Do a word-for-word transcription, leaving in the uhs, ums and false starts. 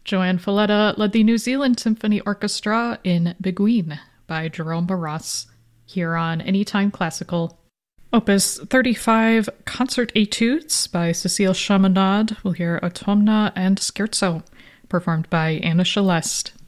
Joanne Falletta led the New Zealand Symphony Orchestra in Beguine by Jerome Barras, here on Anytime Classical. Opus thirty-five, Concert Etudes by Cécile Chaminade. We'll hear Automna and Scherzo, performed by Anna Celeste.